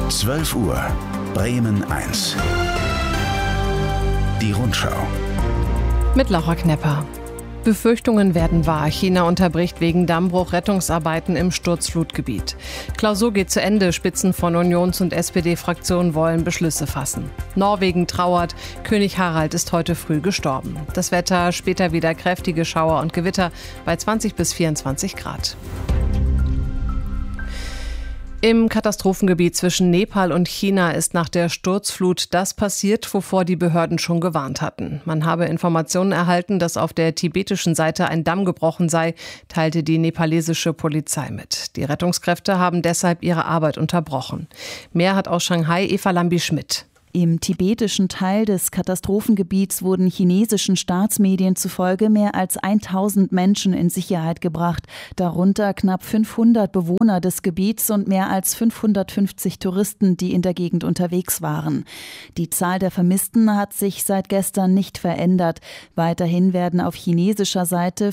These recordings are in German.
12 Uhr, Bremen 1. Die Rundschau. Mit Laura Knepper. Befürchtungen werden wahr. China unterbricht wegen Dammbruch Rettungsarbeiten im Sturzflutgebiet. Klausur geht zu Ende. Spitzen von Unions- und SPD-Fraktionen wollen Beschlüsse fassen. Norwegen trauert. König Harald ist heute früh gestorben. Das Wetter, später wieder kräftige Schauer und Gewitter bei 20 bis 24 Grad. Im Katastrophengebiet zwischen Nepal und China ist nach der Sturzflut das passiert, wovor die Behörden schon gewarnt hatten. Man habe Informationen erhalten, dass auf der tibetischen Seite ein Damm gebrochen sei, teilte die nepalesische Polizei mit. Die Rettungskräfte haben deshalb ihre Arbeit unterbrochen. Mehr hat aus Shanghai Eva Lambi-Schmidt. Im tibetischen Teil des Katastrophengebiets wurden chinesischen Staatsmedien zufolge mehr als 1000 Menschen in Sicherheit gebracht, darunter knapp 500 Bewohner des Gebiets und mehr als 550 Touristen, die in der Gegend unterwegs waren. Die Zahl der Vermissten hat sich seit gestern nicht verändert. Weiterhin werden auf chinesischer Seite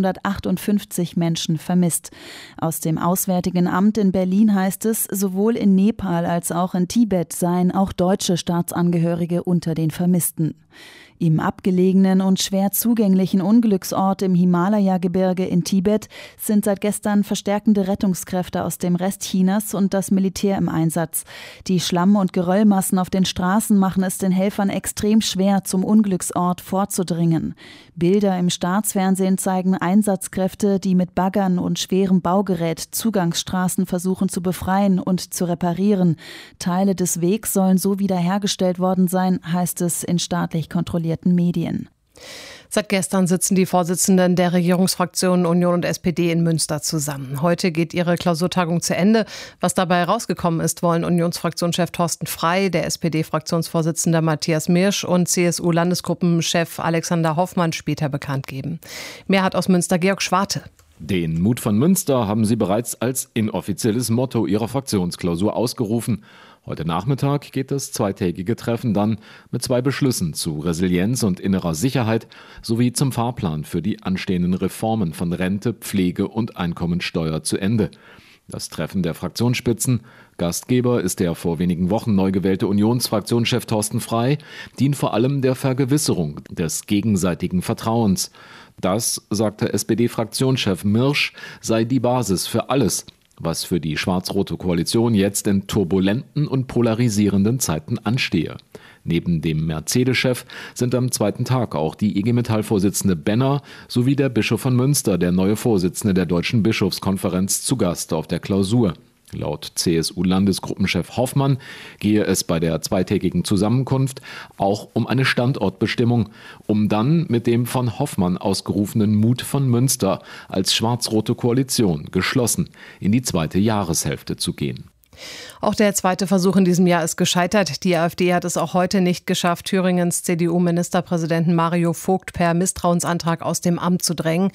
558 Menschen vermisst. Aus dem Auswärtigen Amt in Berlin heißt es, sowohl in Nepal als auch in Tibet seien auch deutsche Staatsangehörige unter den Vermissten. Im abgelegenen und schwer zugänglichen Unglücksort im Himalaya-Gebirge in Tibet sind seit gestern verstärkende Rettungskräfte aus dem Rest Chinas und das Militär im Einsatz. Die Schlamm- und Geröllmassen auf den Straßen machen es den Helfern extrem schwer, zum Unglücksort vorzudringen. Bilder im Staatsfernsehen zeigen Einsatzkräfte, die mit Baggern und schwerem Baugerät Zugangsstraßen versuchen zu befreien und zu reparieren. Teile des Wegs sollen so wiederhergestellt worden sein, heißt es in staatlich kontrollierten Medien. Seit gestern sitzen die Vorsitzenden der Regierungsfraktionen Union und SPD in Münster zusammen. Heute geht ihre Klausurtagung zu Ende. Was dabei rausgekommen ist, wollen Unionsfraktionschef Thorsten Frey, der SPD-Fraktionsvorsitzende Matthias Mirsch und CSU-Landesgruppenchef Alexander Hoffmann später bekannt geben. Mehr hat aus Münster Georg Schwarte. Den Mut von Münster haben sie bereits als inoffizielles Motto ihrer Fraktionsklausur ausgerufen. Heute Nachmittag geht das zweitägige Treffen dann mit 2 Beschlüssen zu Resilienz und innerer Sicherheit sowie zum Fahrplan für die anstehenden Reformen von Rente, Pflege und Einkommensteuer zu Ende. Das Treffen der Fraktionsspitzen, Gastgeber ist der vor wenigen Wochen neu gewählte Unionsfraktionschef Thorsten Frey, dient vor allem der Vergewisserung des gegenseitigen Vertrauens. Das, sagte SPD-Fraktionschef Mirsch, sei die Basis für alles, was für die schwarz-rote Koalition jetzt in turbulenten und polarisierenden Zeiten anstehe. Neben dem Mercedes-Chef sind am zweiten Tag auch die IG Metall-Vorsitzende Benner sowie der Bischof von Münster, der neue Vorsitzende der Deutschen Bischofskonferenz, zu Gast auf der Klausur. Laut CSU-Landesgruppenchef Hoffmann gehe es bei der zweitägigen Zusammenkunft auch um eine Standortbestimmung, um dann mit dem von Hoffmann ausgerufenen Mut von Münster als schwarz-rote Koalition geschlossen in die zweite Jahreshälfte zu gehen. Auch der zweite Versuch in diesem Jahr ist gescheitert. Die AfD hat es auch heute nicht geschafft, Thüringens CDU-Ministerpräsidenten Mario Vogt per Misstrauensantrag aus dem Amt zu drängen.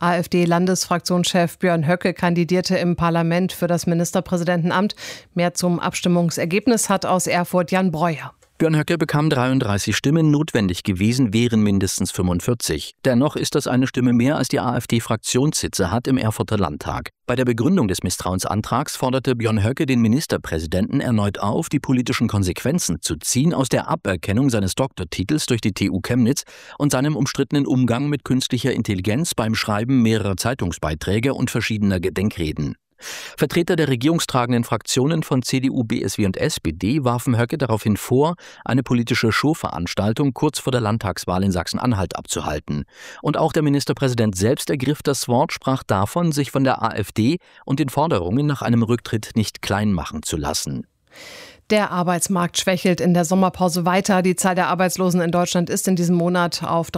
AfD-Landesfraktionschef Björn Höcke kandidierte im Parlament für das Ministerpräsidentenamt. Mehr zum Abstimmungsergebnis hat aus Erfurt Jan Breuer. Björn Höcke bekam 33 Stimmen, notwendig gewesen wären mindestens 45. Dennoch ist das eine Stimme mehr, als die AfD Fraktionssitze hat im Erfurter Landtag. Bei der Begründung des Misstrauensantrags forderte Björn Höcke den Ministerpräsidenten erneut auf, die politischen Konsequenzen zu ziehen aus der Aberkennung seines Doktortitels durch die TU Chemnitz und seinem umstrittenen Umgang mit künstlicher Intelligenz beim Schreiben mehrerer Zeitungsbeiträge und verschiedener Gedenkreden. Vertreter der regierungstragenden Fraktionen von CDU, BSW und SPD warfen Höcke daraufhin vor, eine politische Showveranstaltung kurz vor der Landtagswahl in Sachsen-Anhalt abzuhalten. Und auch der Ministerpräsident selbst ergriff das Wort, sprach davon, sich von der AfD und den Forderungen nach einem Rücktritt nicht klein machen zu lassen. Der Arbeitsmarkt schwächelt in der Sommerpause weiter. Die Zahl der Arbeitslosen in Deutschland ist in diesem Monat auf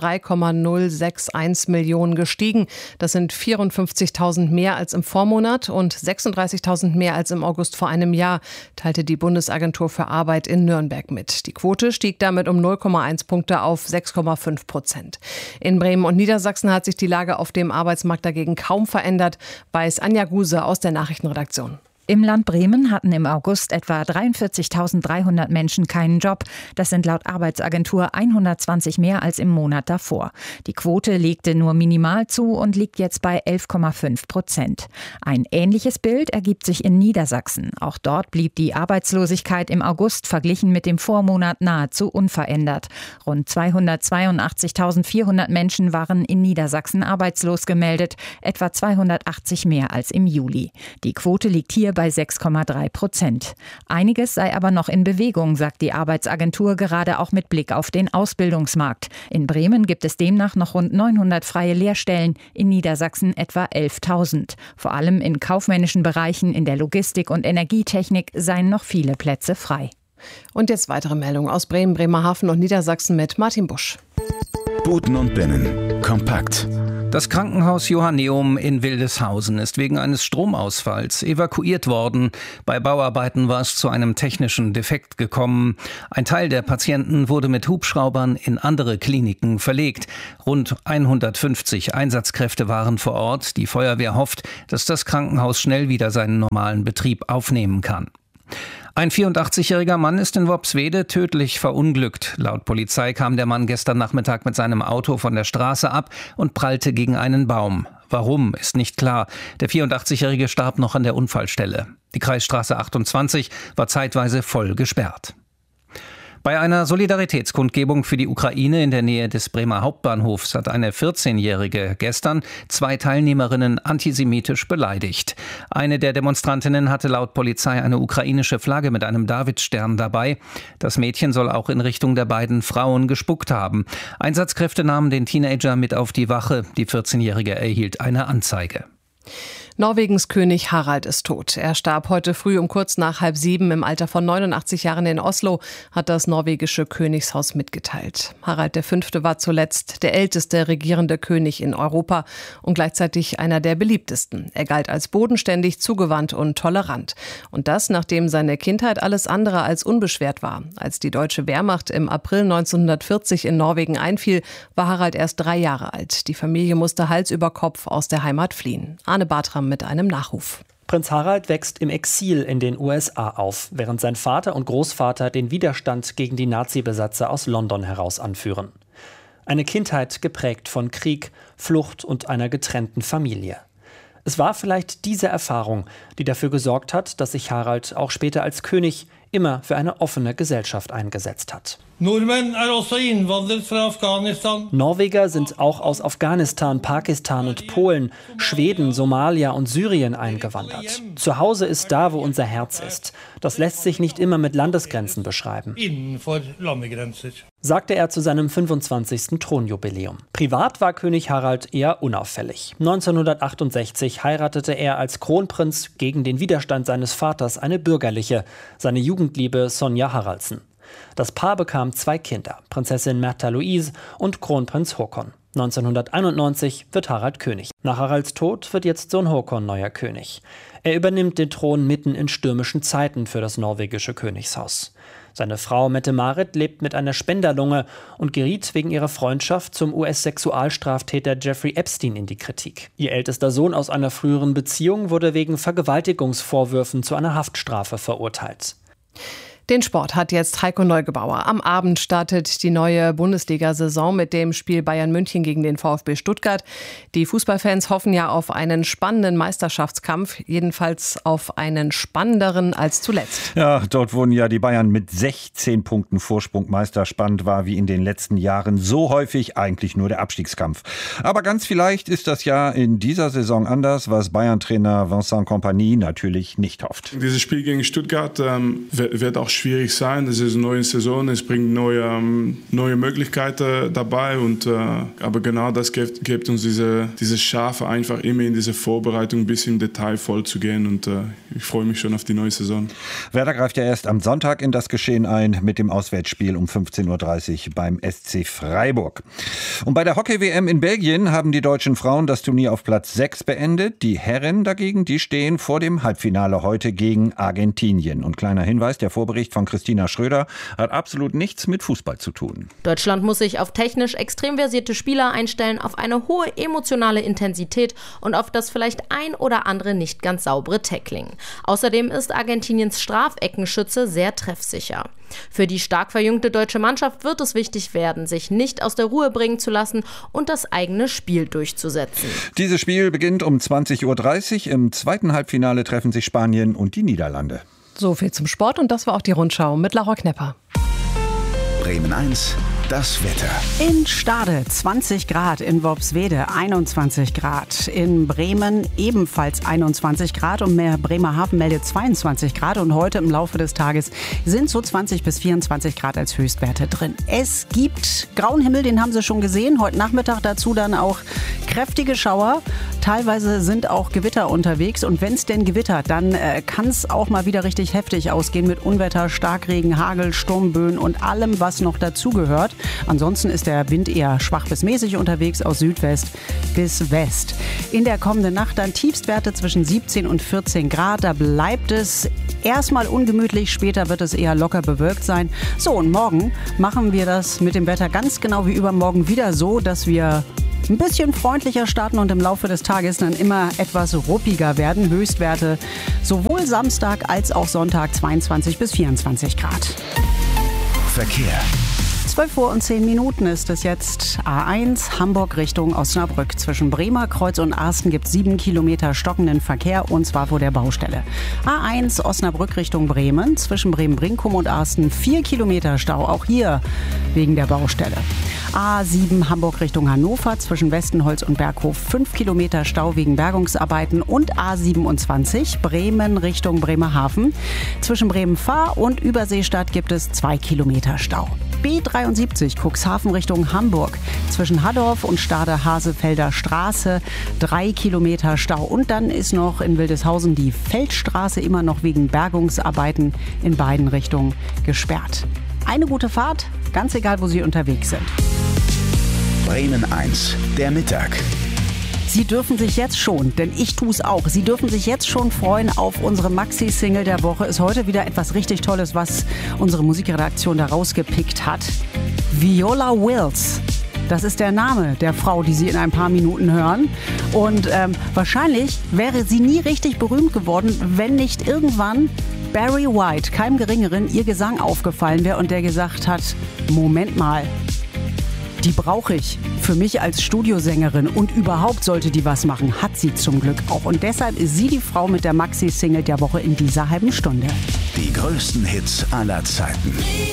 3,061 Millionen gestiegen. Das sind 54.000 mehr als im Vormonat und 36.000 mehr als im August vor einem Jahr, teilte die Bundesagentur für Arbeit in Nürnberg mit. Die Quote stieg damit um 0,1 Punkte auf 6,5%. In Bremen und Niedersachsen hat sich die Lage auf dem Arbeitsmarkt dagegen kaum verändert, weiß Anja Guse aus der Nachrichtenredaktion. Im Land Bremen hatten im August etwa 43.300 Menschen keinen Job. Das sind laut Arbeitsagentur 120 mehr als im Monat davor. Die Quote legte nur minimal zu und liegt jetzt bei 11,5%. Ein ähnliches Bild ergibt sich in Niedersachsen. Auch dort blieb die Arbeitslosigkeit im August verglichen mit dem Vormonat nahezu unverändert. Rund 282.400 Menschen waren in Niedersachsen arbeitslos gemeldet, etwa 280 mehr als im Juli. Die Quote liegt hier bei 6,3%. Einiges sei aber noch in Bewegung, sagt die Arbeitsagentur, gerade auch mit Blick auf den Ausbildungsmarkt. In Bremen gibt es demnach noch rund 900 freie Lehrstellen, in Niedersachsen etwa 11.000. Vor allem in kaufmännischen Bereichen, in der Logistik und Energietechnik seien noch viele Plätze frei. Und jetzt weitere Meldungen aus Bremen, Bremerhaven und Niedersachsen mit Martin Busch. Buten und Binnen. Kompakt. Das Krankenhaus Johanneum in Wildeshausen ist wegen eines Stromausfalls evakuiert worden. Bei Bauarbeiten war es zu einem technischen Defekt gekommen. Ein Teil der Patienten wurde mit Hubschraubern in andere Kliniken verlegt. Rund 150 Einsatzkräfte waren vor Ort. Die Feuerwehr hofft, dass das Krankenhaus schnell wieder seinen normalen Betrieb aufnehmen kann. Ein 84-jähriger Mann ist in Worpswede tödlich verunglückt. Laut Polizei kam der Mann gestern Nachmittag mit seinem Auto von der Straße ab und prallte gegen einen Baum. Warum, ist nicht klar. Der 84-jährige starb noch an der Unfallstelle. Die Kreisstraße 28 war zeitweise voll gesperrt. Bei einer Solidaritätskundgebung für die Ukraine in der Nähe des Bremer Hauptbahnhofs hat eine 14-Jährige gestern 2 Teilnehmerinnen antisemitisch beleidigt. Eine der Demonstrantinnen hatte laut Polizei eine ukrainische Flagge mit einem Davidstern dabei. Das Mädchen soll auch in Richtung der beiden Frauen gespuckt haben. Einsatzkräfte nahmen den Teenager mit auf die Wache. Die 14-Jährige erhielt eine Anzeige. Norwegens König Harald ist tot. Er starb heute früh um kurz nach 6:30 im Alter von 89 Jahren in Oslo, hat das norwegische Königshaus mitgeteilt. Harald V. war zuletzt der älteste regierende König in Europa und gleichzeitig einer der beliebtesten. Er galt als bodenständig, zugewandt und tolerant. Und das, nachdem seine Kindheit alles andere als unbeschwert war. Als die deutsche Wehrmacht im April 1940 in Norwegen einfiel, war Harald erst 3 Jahre alt. Die Familie musste Hals über Kopf aus der Heimat fliehen. Arne Bartram mit einem Nachruf. Prinz Harald wächst im Exil in den USA auf, während sein Vater und Großvater den Widerstand gegen die Nazi-Besatzer aus London heraus anführen. Eine Kindheit geprägt von Krieg, Flucht und einer getrennten Familie. Es war vielleicht diese Erfahrung, die dafür gesorgt hat, dass sich Harald auch später als König immer für eine offene Gesellschaft eingesetzt hat. Norweger sind auch aus Afghanistan, Pakistan und Polen, Schweden, Somalia und Syrien eingewandert. Zu Hause ist da, wo unser Herz ist. Das lässt sich nicht immer mit Landesgrenzen beschreiben, sagte er zu seinem 25. Thronjubiläum. Privat war König Harald eher unauffällig. 1968 heiratete er als Kronprinz gegen den Widerstand seines Vaters eine bürgerliche, seine Jugendliebe Sonja Haraldsen. Das Paar bekam 2 Kinder, Prinzessin Märtha Louise und Kronprinz Håkon. 1991 wird Harald König. Nach Haralds Tod wird jetzt Sohn Håkon neuer König. Er übernimmt den Thron mitten in stürmischen Zeiten für das norwegische Königshaus. Seine Frau Mette-Marit lebt mit einer Spenderlunge und geriet wegen ihrer Freundschaft zum US-Sexualstraftäter Jeffrey Epstein in die Kritik. Ihr ältester Sohn aus einer früheren Beziehung wurde wegen Vergewaltigungsvorwürfen zu einer Haftstrafe verurteilt. Den Sport hat jetzt Heiko Neugebauer. Am Abend startet die neue Bundesliga-Saison mit dem Spiel Bayern München gegen den VfB Stuttgart. Die Fußballfans hoffen ja auf einen spannenden Meisterschaftskampf, jedenfalls auf einen spannenderen als zuletzt. Ja, dort wurden ja die Bayern mit 16 Punkten Vorsprung Meister. Spannend war wie in den letzten Jahren so häufig eigentlich nur der Abstiegskampf. Aber ganz vielleicht ist das ja in dieser Saison anders, was Bayern-Trainer Vincent Kompany natürlich nicht hofft. Dieses Spiel gegen Stuttgart wird auch schwierig sein. Das ist eine neue Saison, es bringt neue Möglichkeiten dabei. Aber genau das gibt uns diese Schafe, einfach immer in diese Vorbereitung bis im Detail voll zu gehen. Und ich freue mich schon auf die neue Saison. Werder greift ja erst am Sonntag in das Geschehen ein mit dem Auswärtsspiel um 15:30 Uhr beim SC Freiburg. Und bei der Hockey-WM in Belgien haben die deutschen Frauen das Turnier auf Platz 6 beendet. Die Herren dagegen, die stehen vor dem Halbfinale heute gegen Argentinien. Und kleiner Hinweis, der Vorbericht Sicht von Christina Schröder, hat absolut nichts mit Fußball zu tun. Deutschland muss sich auf technisch extrem versierte Spieler einstellen, auf eine hohe emotionale Intensität und auf das vielleicht ein oder andere nicht ganz saubere Tackling. Außerdem ist Argentiniens Strafeckenschütze sehr treffsicher. Für die stark verjüngte deutsche Mannschaft wird es wichtig werden, sich nicht aus der Ruhe bringen zu lassen und das eigene Spiel durchzusetzen. Dieses Spiel beginnt um 20.30 Uhr. Im zweiten Halbfinale treffen sich Spanien und die Niederlande. So viel zum Sport und das war auch die Rundschau mit Laura Knepper. Bremen 1, das Wetter. In Stade 20 Grad, in Worpswede 21 Grad, in Bremen ebenfalls 21 Grad und Bremerhaven meldet 22 Grad und heute im Laufe des Tages sind so 20 bis 24 Grad als Höchstwerte drin. Es gibt grauen Himmel, den haben Sie schon gesehen, heute Nachmittag dazu dann auch kräftige Schauer, teilweise sind auch Gewitter unterwegs und wenn es denn gewittert, dann kann es auch mal wieder richtig heftig ausgehen mit Unwetter, Starkregen, Hagel, Sturmböen und allem, was noch dazugehört. Ansonsten ist der Wind eher schwach bis mäßig unterwegs aus Südwest bis West. In der kommenden Nacht dann Tiefstwerte zwischen 17 und 14 Grad. Da bleibt es erstmal ungemütlich, später wird es eher locker bewölkt sein. So, und morgen machen wir das mit dem Wetter ganz genau wie übermorgen wieder so, dass wir ein bisschen freundlicher starten und im Laufe des Tages dann immer etwas ruppiger werden. Höchstwerte sowohl Samstag als auch Sonntag 22 bis 24 Grad. Verkehr. 12:10 ist es jetzt. A1 Hamburg Richtung Osnabrück. Zwischen Bremer Kreuz und Arsten gibt es 7 Kilometer stockenden Verkehr und zwar vor der Baustelle. A1 Osnabrück Richtung Bremen. Zwischen Bremen-Brinkum und Arsten 4 Kilometer Stau. Auch hier wegen der Baustelle. A7 Hamburg Richtung Hannover. Zwischen Westenholz und Berghof 5 Kilometer Stau wegen Bergungsarbeiten. Und A27 Bremen Richtung Bremerhaven. Zwischen Bremen-Fahr und Überseestadt gibt es 2 Kilometer Stau. B73 Cuxhaven Richtung Hamburg. Zwischen Haddorf und Stade-Hasefelder Straße 3 Kilometer Stau. Und dann ist noch in Wildeshausen die Feldstraße immer noch wegen Bergungsarbeiten in beiden Richtungen gesperrt. Eine gute Fahrt, ganz egal, wo Sie unterwegs sind. Bremen 1, der Mittag. Sie dürfen sich jetzt schon, denn ich tue es auch, Sie dürfen sich jetzt schon freuen auf unsere Maxi-Single der Woche. Ist heute wieder etwas richtig Tolles, was unsere Musikredaktion da rausgepickt hat. Viola Wills. Das ist der Name der Frau, die Sie in ein paar Minuten hören. Und wahrscheinlich wäre sie nie richtig berühmt geworden, wenn nicht irgendwann Barry White, keinem Geringeren, ihr Gesang aufgefallen wäre und der gesagt hat, Moment mal, die brauche ich für mich als Studiosängerin und überhaupt sollte die was machen, hat sie zum Glück auch. Und deshalb ist sie die Frau mit der Maxi-Single der Woche in dieser halben Stunde. Die größten Hits aller Zeiten.